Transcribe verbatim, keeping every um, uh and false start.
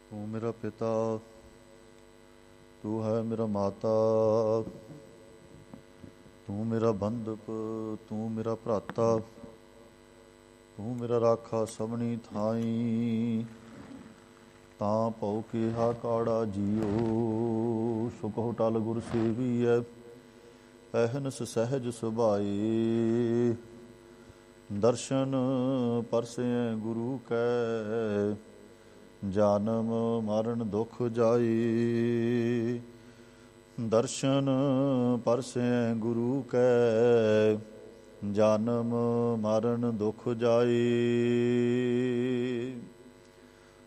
ਤੂੰ ਮੇਰਾ ਪਿਤਾ, ਤੂੰ ਹੈ ਮੇਰਾ ਮਾਤਾ, ਤੂੰ ਮੇਰਾ ਬੰਧਪ, ਤੂੰ ਮੇਰਾ ਭਰਾਤਾ, ਤੂੰ ਮੇਰਾ ਰਾਖਾ ਸਭਨੀ ਥਾਈ। ਤਾਂ ਭਉ ਕਿਹਾ ਕਾੜਾ ਜੀਓ, ਸੁ ਕਹੋ ਟਲ ਗੁਰ ਸੇਵੀਐ, ਅਹਨਸ ਸਹਿਜ ਸੁਭਾਈ। ਦਰਸ਼ਨ ਪਰਸੈ ਗੁਰੂ ਕੈ, ਜਨਮ ਮਰਨ ਦੁਖ ਜਾਈ। ਦਰਸ਼ਨ ਪਰਸੈ ਗੁਰੂ ਕੈ, ਜਨਮ ਮਰਨ ਦੁਖ ਜਾਈ।